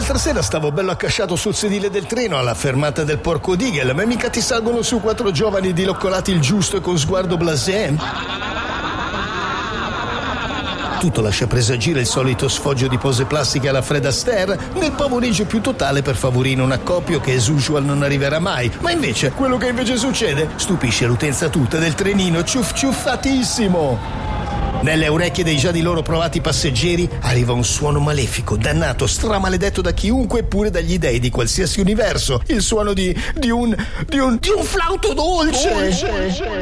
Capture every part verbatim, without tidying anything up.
L'altra sera stavo bello accasciato sul sedile del treno alla fermata del Porcodigel, ma mica ti salgono su quattro giovani diloccolati il giusto e con sguardo blasé? Tutto lascia presagire il solito sfoggio di pose plastiche alla Fred Astaire, nel pavoreggio più totale per favorire un accoppio che as usual non arriverà mai. Ma invece, quello che invece succede stupisce l'utenza tutta del trenino ciuff ciuffatissimo. Nelle orecchie dei già di loro provati passeggeri arriva un suono malefico, dannato, stramaledetto da chiunque, pure dagli dei di qualsiasi universo. Il suono di di un di un di un flauto dolce. dolce.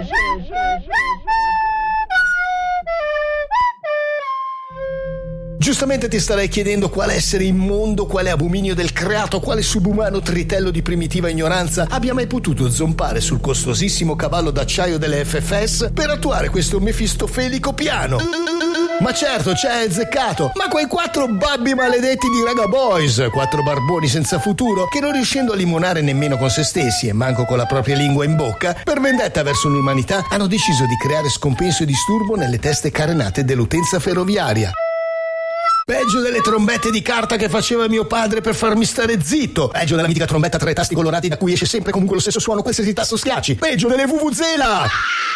Giustamente ti starei chiedendo quale essere immondo, quale abominio del creato, quale subumano tritello di primitiva ignoranza abbia mai potuto zompare sul costosissimo cavallo d'acciaio delle F F S per attuare questo mefistofelico piano. Ma certo, c'è azzeccato, ma quei quattro babbi maledetti di Raga Boys, quattro barboni senza futuro, che non riuscendo a limonare nemmeno con se stessi e manco con la propria lingua in bocca, per vendetta verso l'umanità hanno deciso di creare scompenso e disturbo nelle teste carenate dell'utenza ferroviaria. Peggio delle trombette di carta che faceva mio padre per farmi stare zitto. Peggio della mitica trombetta a tre tasti colorati da cui esce sempre comunque lo stesso suono qualsiasi tasto schiacci. Peggio delle vuvuzela.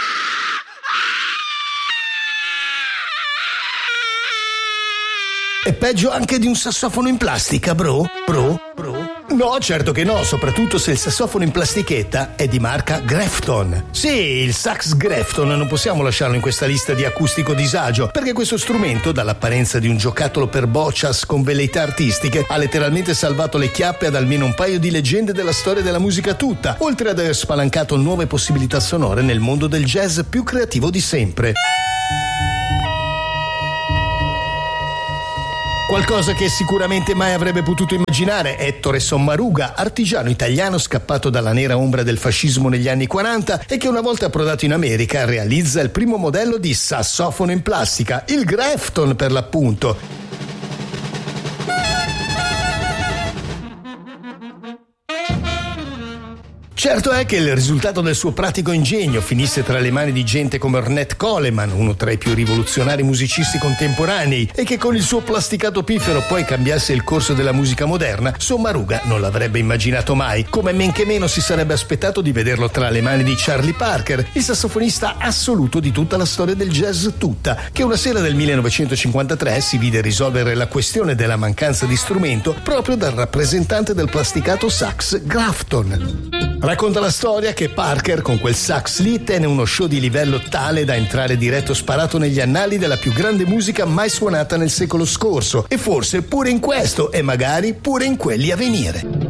E peggio anche di un sassofono in plastica, bro? Bro? Bro? No, certo che no, soprattutto se il sassofono in plastichetta è di marca Grafton. Sì, il sax Grafton non possiamo lasciarlo in questa lista di acustico disagio, perché questo strumento, dall'apparenza di un giocattolo per boccias con velleità artistiche, ha letteralmente salvato le chiappe ad almeno un paio di leggende della storia della musica tutta, oltre ad aver spalancato nuove possibilità sonore nel mondo del jazz più creativo di sempre. Qualcosa che sicuramente mai avrebbe potuto immaginare Ettore Sommaruga, artigiano italiano scappato dalla nera ombra del fascismo negli anni quaranta e che una volta approdato in America realizza il primo modello di sassofono in plastica, il Grafton per l'appunto. Certo è che il risultato del suo pratico ingegno finisse tra le mani di gente come Ornette Coleman, uno tra i più rivoluzionari musicisti contemporanei, e che con il suo plasticato piffero poi cambiasse il corso della musica moderna, Sommaruga non l'avrebbe immaginato mai, come men che meno si sarebbe aspettato di vederlo tra le mani di Charlie Parker, il sassofonista assoluto di tutta la storia del jazz tutta, che una sera del millenovecentocinquantatré si vide risolvere la questione della mancanza di strumento proprio dal rappresentante del plasticato sax Grafton. Racconta la storia che Parker con quel sax lì tenne uno show di livello tale da entrare diretto sparato negli annali della più grande musica mai suonata nel secolo scorso, e forse pure in questo e magari pure in quelli a venire.